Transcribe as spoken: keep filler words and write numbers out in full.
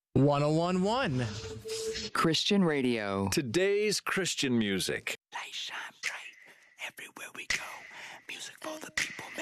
1011 Christian radio. Today's Christian music. Light shine bright everywhere we go. Music for the people.